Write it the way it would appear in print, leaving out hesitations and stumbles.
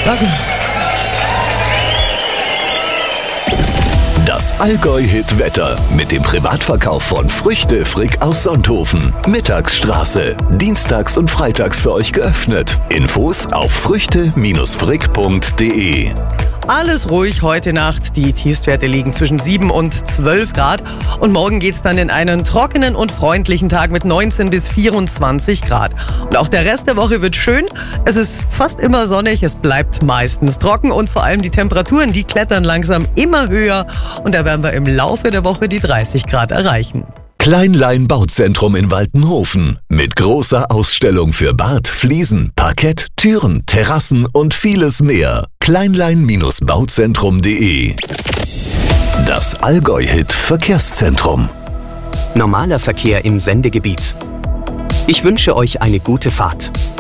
Danke. Das Allgäu-Hit-Wetter mit dem Privatverkauf von Früchte Frick aus Sonthofen. Mittagsstraße. Dienstags und freitags für euch geöffnet. Infos auf früchte-frick.de. Alles ruhig heute Nacht. Die Tiefstwerte liegen zwischen 7 und 12 Grad. Und morgen geht's dann in einen trockenen und freundlichen Tag mit 19 bis 24 Grad. Und auch der Rest der Woche wird schön. Es ist fast immer sonnig, es bleibt meistens trocken und vor allem die Temperaturen, die klettern langsam immer höher. Und da werden wir im Laufe der Woche die 30 Grad erreichen. Kleinlein Bauzentrum in Waltenhofen mit großer Ausstellung für Bad, Fliesen, Parkett, Türen, Terrassen und vieles mehr. Kleinlein-Bauzentrum.de. Das Allgäu-Hit Verkehrszentrum. Normaler Verkehr im Sendegebiet. Ich wünsche euch eine gute Fahrt.